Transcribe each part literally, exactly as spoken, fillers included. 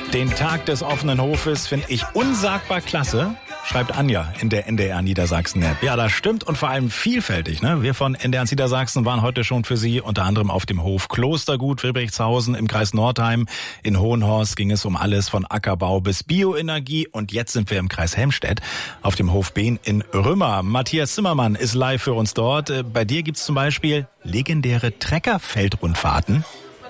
Den Tag des offenen Hofes finde ich unsagbar klasse, schreibt Anja in der N D R Niedersachsen-App. Ja, das stimmt und vor allem vielfältig. Ne? Wir von N D R Niedersachsen waren heute schon für Sie unter anderem auf dem Hof Klostergut Friedrichshausen im Kreis Nordheim. In Hohenhorst ging es um alles von Ackerbau bis Bioenergie. Und jetzt sind wir im Kreis Helmstedt auf dem Hof Behn in Rümmer. Matthias Zimmermann ist live für uns dort. Bei dir gibt's zum Beispiel legendäre Treckerfeldrundfahrten.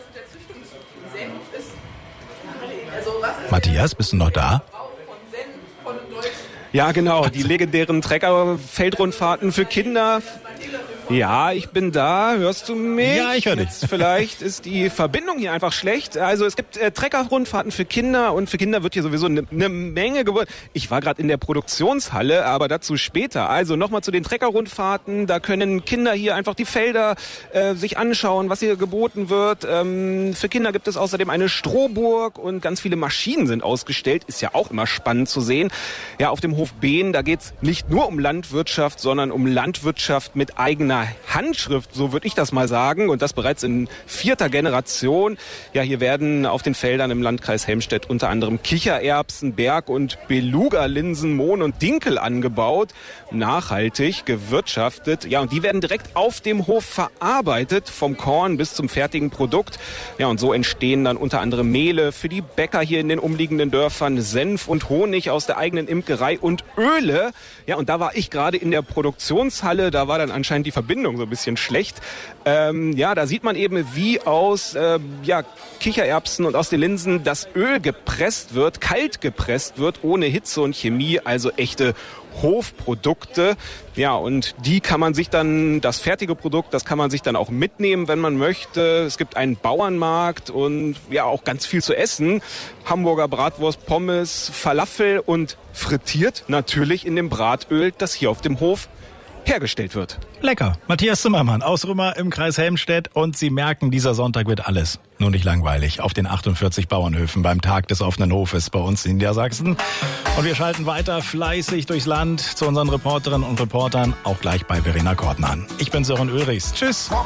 Matthias, bist du noch da? Ja, genau, die legendären Trecker-Feldrundfahrten für Kinder. Ja, ich bin da. Hörst du mich? Ja, ich höre dich. Vielleicht ist die Verbindung hier einfach schlecht. Also es gibt äh, Trecker-Rundfahrten für Kinder und für Kinder wird hier sowieso eine ne Menge geboten. Ich war gerade in der Produktionshalle, aber dazu später. Also nochmal zu den Trecker-Rundfahrten. Da können Kinder hier einfach die Felder äh, sich anschauen, was hier geboten wird. Ähm, für Kinder gibt es außerdem eine Strohburg und ganz viele Maschinen sind ausgestellt. Ist ja auch immer spannend zu sehen. Ja, auf dem Hof Behn, da geht's nicht nur um Landwirtschaft, sondern um Landwirtschaft mit eigener Handschrift, so würde ich das mal sagen, und das bereits in vierter Generation. Ja, hier werden auf den Feldern im Landkreis Helmstedt unter anderem Kichererbsen, Berg- und Beluga-Linsen, Mohn und Dinkel angebaut, nachhaltig gewirtschaftet. Ja, und die werden direkt auf dem Hof verarbeitet, vom Korn bis zum fertigen Produkt. Ja, und so entstehen dann unter anderem Mehle für die Bäcker hier in den umliegenden Dörfern, Senf und Honig aus der eigenen Imkerei und Öle. Ja, und da war ich gerade in der Produktionshalle, da war dann anscheinend die Verbindung so ein bisschen schlecht. Ähm, ja, da sieht man eben, wie aus äh, ja, Kichererbsen und aus den Linsen das Öl gepresst wird, kalt gepresst wird, ohne Hitze und Chemie, also echte Hofprodukte. Ja, und die kann man sich dann, das fertige Produkt, das kann man sich dann auch mitnehmen, wenn man möchte. Es gibt einen Bauernmarkt und ja, auch ganz viel zu essen. Hamburger Bratwurst, Pommes, Falafel und frittiert natürlich in dem Bratöl, das hier auf dem Hof hergestellt wird. Lecker. Matthias Zimmermann aus Rümmer im Kreis Helmstedt. Und Sie merken, dieser Sonntag wird alles nur nicht langweilig auf den achtundvierzig Bauernhöfen beim Tag des offenen Hofes bei uns in Niedersachsen. Und wir schalten weiter fleißig durchs Land zu unseren Reporterinnen und Reportern, auch gleich bei Verena Kortner an. Ich bin Sören Ulrichs. Tschüss.